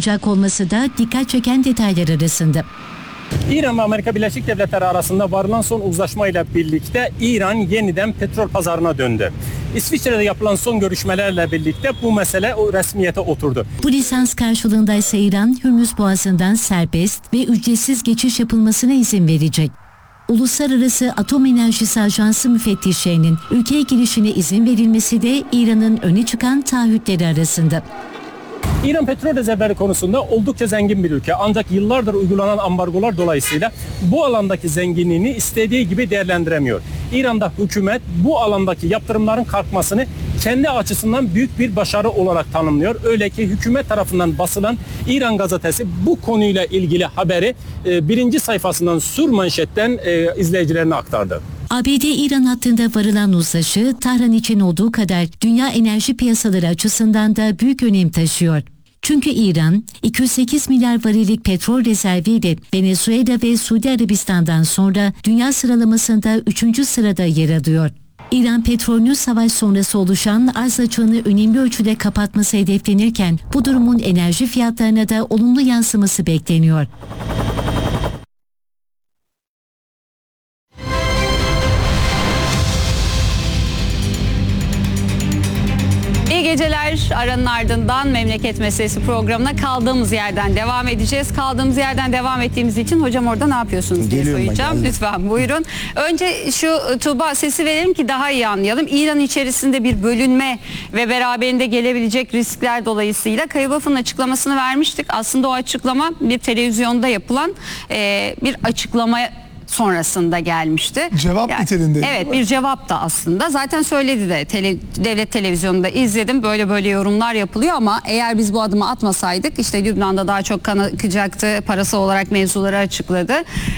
yapılacak olması da dikkat çeken detaylar arasında. İran ve Amerika Birleşik Devletleri arasında varılan son uzlaşmayla birlikte İran yeniden petrol pazarına döndü. İsviçre'de yapılan son görüşmelerle birlikte bu mesele o resmiyete oturdu. Bu lisans karşılığında ise İran, Hürmüz Boğazı'ndan serbest ve ücretsiz geçiş yapılmasına izin verecek. Uluslararası Atom Enerjisi Ajansı müfettişlerinin ülkeye girişine izin verilmesi de İran'ın öne çıkan taahhütleri arasında. İran petrol rezervleri konusunda oldukça zengin bir ülke. Ancak yıllardır uygulanan ambargolar dolayısıyla bu alandaki zenginliğini istediği gibi değerlendiremiyor. İran'da hükümet bu alandaki yaptırımların kalkmasını kendi açısından büyük bir başarı olarak tanımlıyor. Öyle ki hükümet tarafından basılan İran gazetesi bu konuyla ilgili haberi birinci sayfasından sür manşetten izleyicilerine aktardı. ABD-İran hattında varılan uzlaşı, Tahran için olduğu kadar dünya enerji piyasaları açısından da büyük önem taşıyor. Çünkü İran, 208 milyar varillik petrol rezerviyle Venezuela ve Suudi Arabistan'dan sonra dünya sıralamasında 3. sırada yer alıyor. İran petrolünün savaş sonrası oluşan arz açığını önemli ölçüde kapatması hedeflenirken bu durumun enerji fiyatlarına da olumlu yansıması bekleniyor. İyi geceler. Aranın ardından Memleket Meselesi programına kaldığımız yerden devam edeceğiz. Kaldığımız yerden devam ettiğimiz için hocam orada ne yapıyorsunuz diye soracağım. Lütfen buyurun. Önce şu Tuğba sesi verelim ki daha iyi anlayalım. İran içerisinde bir bölünme ve beraberinde gelebilecek riskler dolayısıyla Kayıbaf'ın açıklamasını vermiştik. Aslında o açıklama bir televizyonda yapılan bir açıklama sonrasında gelmişti. Cevap niteliğinde. Evet, bir cevap da aslında. Zaten söyledi de devlet televizyonunda izledim. Böyle yorumlar yapılıyor ama eğer biz bu adımı atmasaydık işte Lübnan'da daha çok kan akacaktı. Parası olarak mevzuları açıkladı.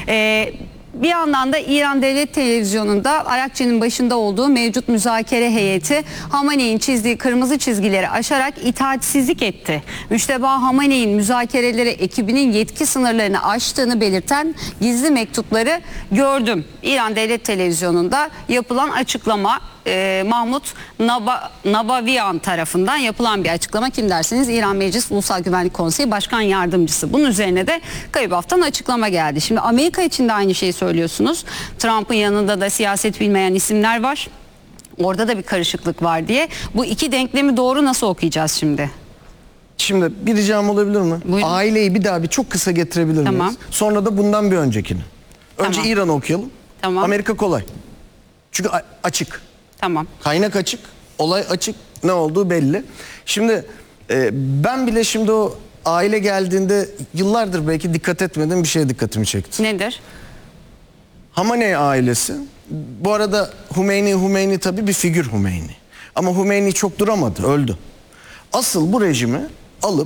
Bir yandan da İran Devlet Televizyonu'nda Arakçı'nın başında olduğu mevcut müzakere heyeti Hamaney'in çizdiği kırmızı çizgileri aşarak itaatsizlik etti. Müşteba Hamaney'in müzakerelere ekibinin yetki sınırlarını aştığını belirten gizli mektupları gördüm. İran Devlet Televizyonu'nda yapılan açıklama Mahmut Nabavian tarafından yapılan bir açıklama. Kim dersiniz? İran Meclis Ulusal Güvenlik Konseyi Başkan Yardımcısı. Bunun üzerine de Kayıbaf'tan açıklama geldi. Şimdi Amerika için de aynı şeyi söylüyorsunuz. Trump'ın yanında da siyaset bilmeyen isimler var. Orada da bir karışıklık var diye. Bu iki denklemi doğru nasıl okuyacağız şimdi? Şimdi bir ricam olabilir mi? Buyurun. Aileyi bir daha çok kısa getirebilir miyiz? Tamam. Sonra da bundan bir öncekini. Önce Tamam. İran'ı okuyalım. Tamam. Amerika kolay. Çünkü açık. Tamam. Kaynak açık. Olay açık. Ne olduğu belli. Şimdi ben bile şimdi o aile geldiğinde yıllardır belki dikkat etmediğim bir şeye dikkatimi çekti. Nedir? Hamaney ailesi. Bu arada Hümeyni tabii bir figür Hümeyni. Ama Hümeyni çok duramadı. Öldü. Asıl bu rejimi alıp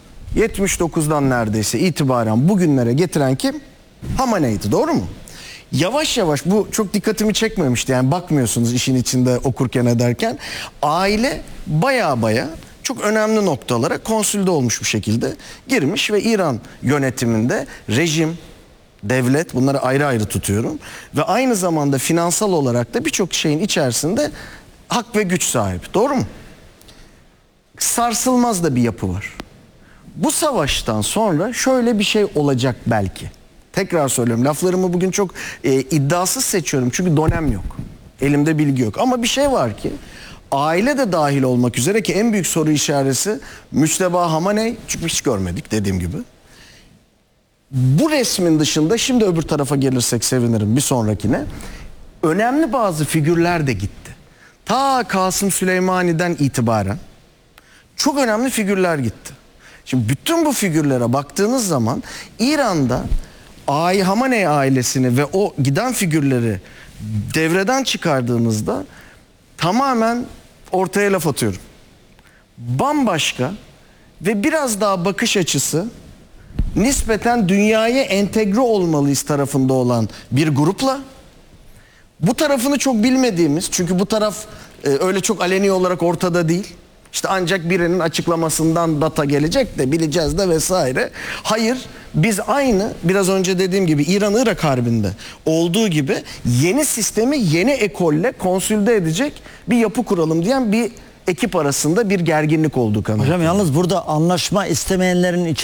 79'dan neredeyse itibaren bugünlere getiren kim? Hamaney'di. Doğru mu? Yavaş yavaş bu çok dikkatimi çekmemişti. Yani bakmıyorsunuz işin içinde okurken ederken. Aile baya çok önemli noktalara konsülde olmuş bir şekilde girmiş ve İran yönetiminde rejim, devlet, bunları ayrı ayrı tutuyorum. Ve aynı zamanda finansal olarak da birçok şeyin içerisinde hak ve güç sahibi. Doğru mu? Sarsılmaz da bir yapı var. Bu savaştan sonra şöyle bir şey olacak belki. Tekrar söylüyorum, laflarımı bugün çok iddiasız seçiyorum çünkü dönem yok. Elimde bilgi yok. Ama bir şey var ki aile de dahil olmak üzere ki en büyük soru işareti Müşteba Hamaney, çünkü hiç görmedik dediğim gibi. Bu resmin dışında şimdi öbür tarafa gelirsek sevinirim bir sonrakine. Önemli bazı figürler de gitti. Ta Kasım Süleymani'den itibaren çok önemli figürler gitti. Şimdi bütün bu figürlere baktığınız zaman İran'da Hamaney ailesini ve o giden figürleri devreden çıkardığınızda tamamen ortaya laf atıyorum. Bambaşka ve biraz daha bakış açısı nispeten dünyaya entegre olmalıyız tarafında olan bir grupla, bu tarafını çok bilmediğimiz, çünkü bu taraf öyle çok aleni olarak ortada değil. İşte ancak birinin açıklamasından data gelecek de bileceğiz de vesaire. Hayır, biz aynı biraz önce dediğim gibi İran-Irak Harbi'nde olduğu gibi yeni sistemi yeni ekolle konsülde edecek bir yapı kuralım diyen bir ekip arasında bir gerginlik olduğu kanı. Hocam yalnız burada anlaşma istemeyenlerin